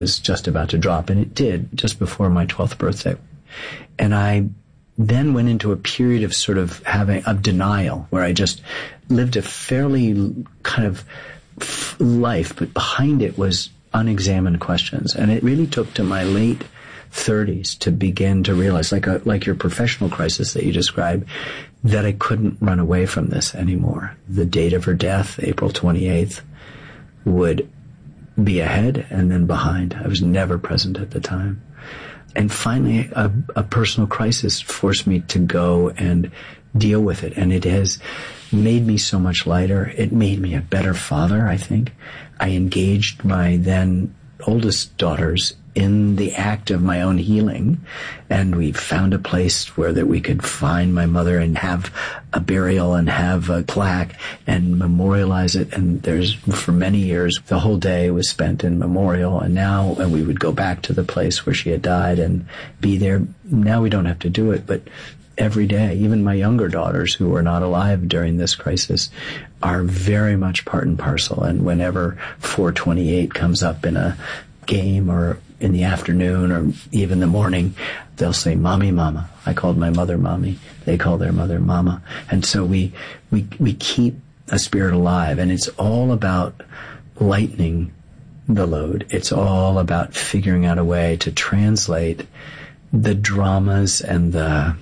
was just about to drop, and it did just before my 12th birthday. And I then went into a period of sort of of denial, where I just lived a fairly kind of life, but behind it was unexamined questions. And it really took to my late 30s to begin to realize, like your professional crisis that you described, that I couldn't run away from this anymore. The date of her death, April 28th, would be ahead and then behind. I was never present at the time. And finally, a personal crisis forced me to go and deal with it. And it has made me so much lighter. It made me a better father, I think. I engaged my then oldest daughters in the act of my own healing, and we found a place where that we could find my mother and have a burial and have a plaque and memorialize it. And for many years, the whole day was spent in memorial, and we would go back to the place where she had died and be there. Now we don't have to do it, but every day, even my younger daughters who were not alive during this crisis are very much part and parcel. And whenever 428 comes up in a game or in the afternoon or even the morning, they'll say, "Mommy, Mama." I called my mother Mommy. They call their mother Mama. And so we keep a spirit alive, and it's all about lightening the load. It's all about figuring out a way to translate the dramas and the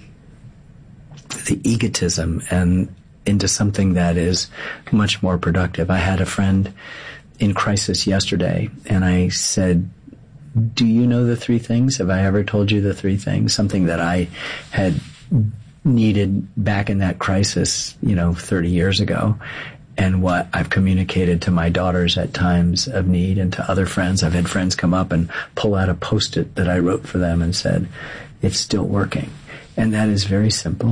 egotism and into something that is much more productive. I had a friend in crisis yesterday, and I said, "Do you know the three things? Have I ever told you the three things?" Something that I had needed back in that crisis, 30 years ago, and what I've communicated to my daughters at times of need and to other friends. I've had friends come up and pull out a Post-it that I wrote for them and said, "It's still working." And that is very simple.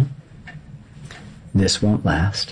This won't last.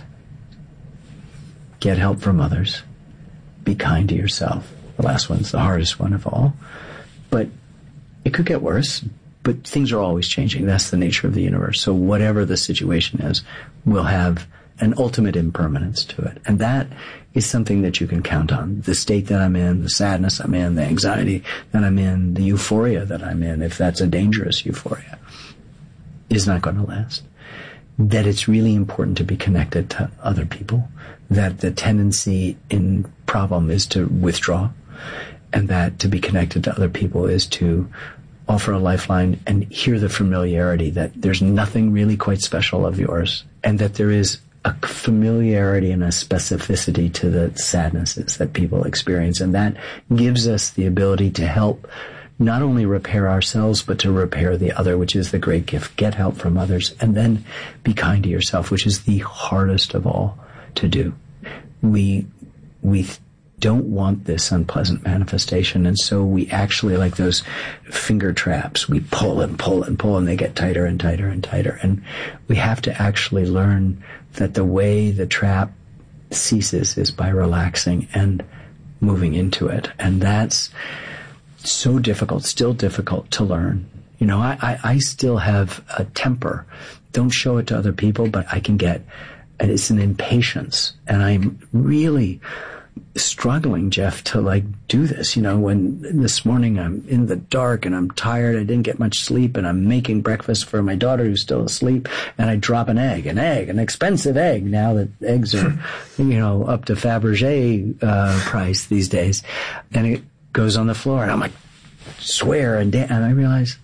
Get help from others. Be kind to yourself. The last one's the hardest one of all. But it could get worse. But things are always changing. That's the nature of the universe. So whatever the situation is, will have an ultimate impermanence to it. And that is something that you can count on. The state that I'm in, the sadness I'm in, the anxiety that I'm in, the euphoria that I'm in, if that's a dangerous euphoria, is not going to last. That it's really important to be connected to other people. That the tendency in problem is to withdraw. And that to be connected to other people is to offer a lifeline and hear the familiarity that there's nothing really quite special of yours, and that there is a familiarity and a specificity to the sadnesses that people experience. And that gives us the ability to help not only repair ourselves, but to repair the other, which is the great gift. Get help from others, and then be kind to yourself, which is the hardest of all to do. We don't want this unpleasant manifestation, and so we actually, like those finger traps, we pull and pull and pull, and they get tighter and tighter and tighter. And we have to actually learn that the way the trap ceases is by relaxing and moving into it. And that's so difficult, still difficult to learn. I still have a temper. Don't show it to other people, but I can get, and it's an impatience. And I'm really struggling, Jeff, to do this. When this morning I'm in the dark and I'm tired, I didn't get much sleep, and I'm making breakfast for my daughter who's still asleep, and I drop an expensive egg. Now that eggs are, up to Fabergé price these days, and it goes on the floor, and I'm like, swear, and I realize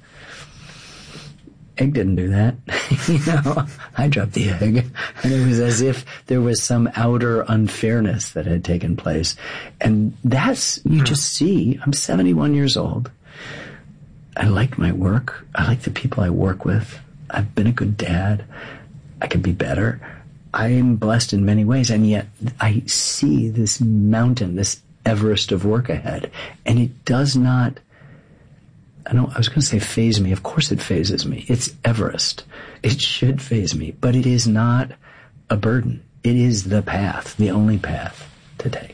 egg didn't do that. I dropped the egg, and it was as if there was some outer unfairness that had taken place. And that's, you just see, I'm 71 years old. I like my work. I like the people I work with. I've been a good dad. I can be better. I am blessed in many ways, and yet I see this mountain, this Everest of work ahead, and it does not, I was going to say faze me. Of course it fazes me. It's Everest. It should faze me, but it is not a burden. It is the path, the only path to take.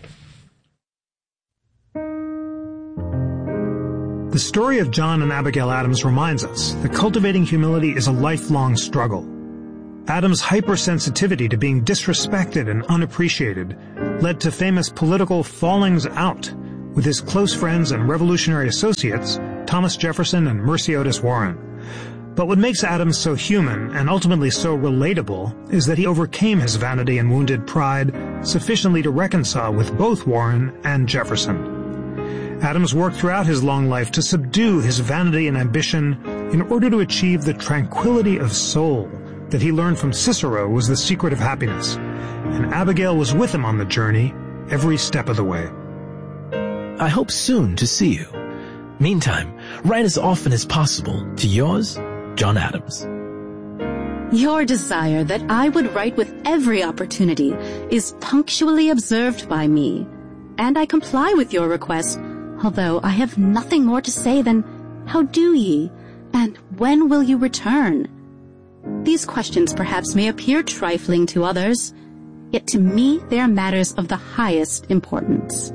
The story of John and Abigail Adams reminds us that cultivating humility is a lifelong struggle. Adams' hypersensitivity to being disrespected and unappreciated led to famous political fallings out with his close friends and revolutionary associates, Thomas Jefferson and Mercy Otis Warren. But what makes Adams so human and ultimately so relatable is that he overcame his vanity and wounded pride sufficiently to reconcile with both Warren and Jefferson. Adams worked throughout his long life to subdue his vanity and ambition in order to achieve the tranquility of soul that he learned from Cicero was the secret of happiness, and Abigail was with him on the journey every step of the way. I hope soon to see you. Meantime, write as often as possible to yours, John Adams. Your desire that I would write with every opportunity is punctually observed by me, and I comply with your request, although I have nothing more to say than, how do ye, and when will you return? These questions perhaps may appear trifling to others, yet to me they are matters of the highest importance.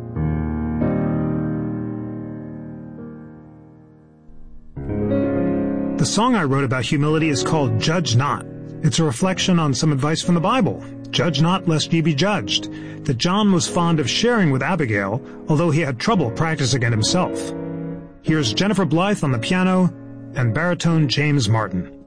The song I wrote about humility is called Judge Not. It's a reflection on some advice from the Bible. Judge not lest ye be judged, that John was fond of sharing with Abigail, although he had trouble practicing it himself. Here's Jennifer Blythe on the piano and baritone James Martin.